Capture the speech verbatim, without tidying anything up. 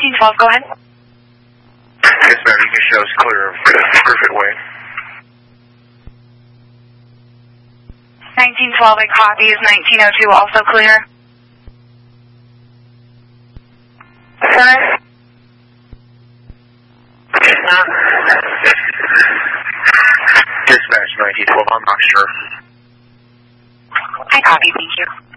nineteen twelve, go ahead. Yes, ma'am, you can show us clear of Griffith Way. nineteen twelve, a copy. Is nineteen oh two also clear? Sir? Dispatch nineteen twelve, I'm not sure. I copy, thank you.